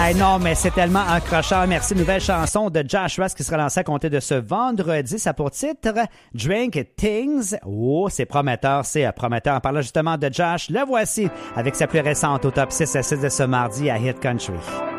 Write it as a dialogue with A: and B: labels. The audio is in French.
A: Hey, non, mais c'est tellement accrocheur. Merci. Nouvelle chanson de Josh Ross qui sera lancée à compter de ce vendredi. Ça pour titre Drink Things. Oh, c'est prometteur, c'est prometteur. En parlant justement de Josh, le voici avec sa plus récente au top 6 à 6 de ce mardi à Hit Country.